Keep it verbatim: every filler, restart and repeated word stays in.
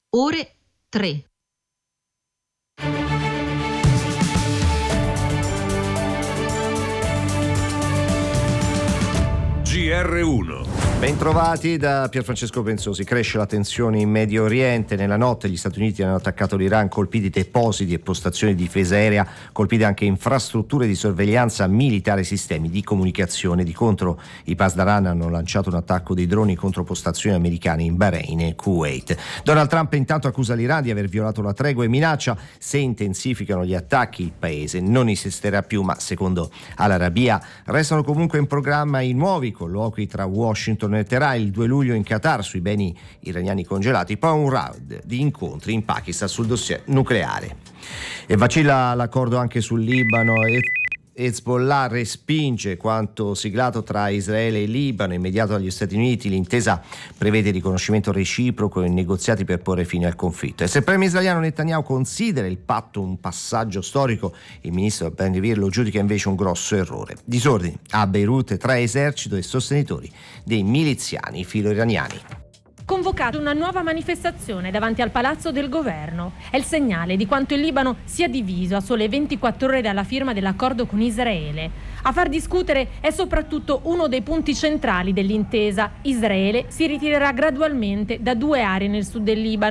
ore tre. G R uno. Bentrovati da Pierfrancesco Pensosi. Cresce la tensione in Medio Oriente. Nella notte gli Stati Uniti hanno attaccato l'Iran, colpiti depositi e postazioni di difesa aerea, colpite anche infrastrutture di sorveglianza militare e sistemi di comunicazione. Di contro i Pasdaran hanno lanciato un attacco di droni contro postazioni americane in Bahrain e Kuwait. Donald Trump intanto accusa l'Iran di aver violato la tregua e minaccia: se intensificano gli attacchi il paese non insisterà più. Ma secondo Al Arabiya restano comunque in programma i nuovi colloqui tra Washington e Teheran il due luglio in Qatar sui beni iraniani congelati, poi un round di incontri in Pakistan sul dossier nucleare. E vacilla l'accordo anche sul Libano. E Hezbollah respinge quanto siglato tra Israele e Libano, immediato dagli Stati Uniti. L'intesa prevede riconoscimento reciproco e negoziati per porre fine al conflitto. E se il premier israeliano Netanyahu considera il patto un passaggio storico, il ministro Ben Gvir lo giudica invece un grosso errore. Disordini a Beirut tra esercito e sostenitori dei miliziani filo-iraniani. Convocato una nuova manifestazione davanti al palazzo del governo. È il segnale di quanto il Libano sia diviso a sole ventiquattro ore dalla firma dell'accordo con Israele. A far discutere è soprattutto uno dei punti centrali dell'intesa. Israele si ritirerà gradualmente da due aree nel sud del Libano.